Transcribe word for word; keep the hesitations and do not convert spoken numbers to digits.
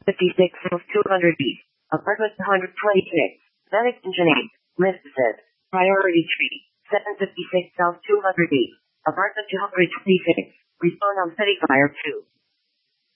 fifty-six South two hundred East, apartment one hundred twenty-six, that extension eight, listed. Priority tree, seven fifty-six South two hundred East, apartment two hundred twenty-six, respond on city fire two.